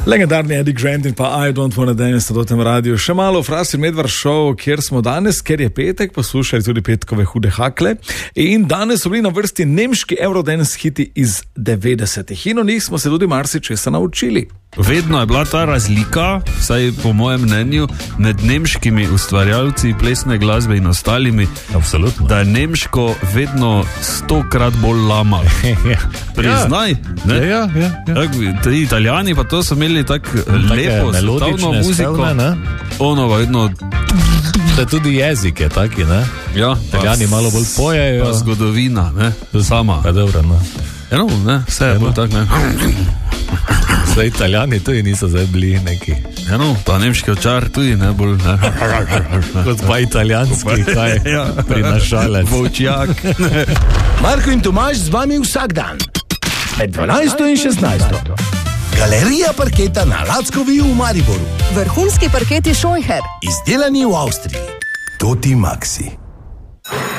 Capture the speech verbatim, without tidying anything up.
Legendarni Eddie Grant in pa I Don't Wanna Dance na tem radiju. Še malo Fras in Medvard show, kjer smo danes, ker je petek, poslušali tudi petkove hude hakle. In danes so bili na vrsti nemški Eurodance hiti iz devetdesetih. In o njih smo se tudi marsičesa naučili. Vedno je bila ta razlika, vsaj po mojem mnenju, med nemškimi ustvarjalci plesne glasbe in ostalimi. Absolutno. Da je nemško vedno stokrat bolj lama. Priznaj. Ja, ja, ja, ja. Tak, ti Italijani pa to so imeli tak lepo, svetovno muziko. Spevne, ono vedno... To je tudi jezik je taki, ne? Ja. Italijani malo bolj pojejo. Pa zgodovina, ne? Sama. Pa dobro, no. Eno, ne? Vse je bolj tak, ne? Zdaj Italijani tudi niso zdaj bili neki. Eno, pa nemški očar tudi ne bolj, ne? Kot pa italijanski, kaj ja. Prinašalec. Volčjak. Marko in Tomaž z vami vsak dan. Med dvanajsto in šestnajsto. Galerija parketa na Lackovi v Mariboru. Vrhunski parketi Scheucher. Izdelani v Avstriji. Toti Maxi.